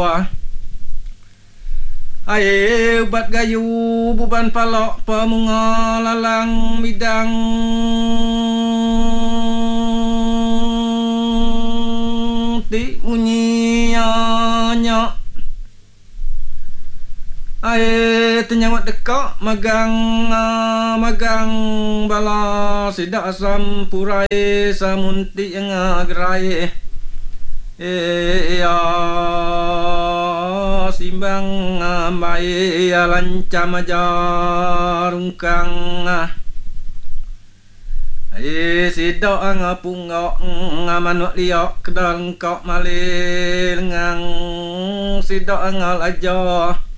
Ai ubat gayu buban palok pemunga lalang midang ti munyianya ai tenyawat dekak magang bala sidak sampurai samunti ngagerai ya simbang mai lancam jarungkang sidak ngapungok ngamanuk liok kedal kok malil ngang sidak ngalajo